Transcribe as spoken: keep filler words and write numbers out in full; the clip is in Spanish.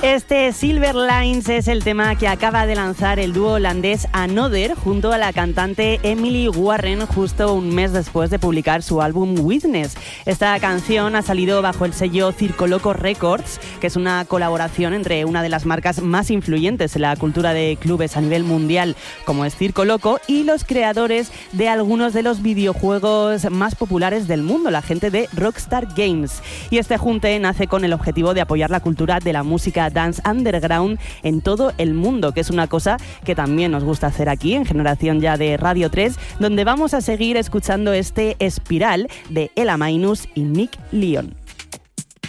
Este Silver Lines es el tema que acaba de lanzar el dúo holandés Another junto a la cantante Emily Warren justo un mes después de publicar su álbum Witness. Esta canción ha salido bajo el sello Circo Loco Records, que es una colaboración entre una de las marcas más influyentes en la cultura de clubes a nivel mundial, como es Circo Loco, y los creadores de algunos de los videojuegos más populares del mundo, la gente de Rockstar Games. Y este junte nace con el objetivo de apoyar la cultura de la música dance underground en todo el mundo, que es una cosa que también nos gusta hacer aquí en Generación Ya de Radio tres, donde vamos a seguir escuchando este Espiral de Ella Minus y Nick Leon.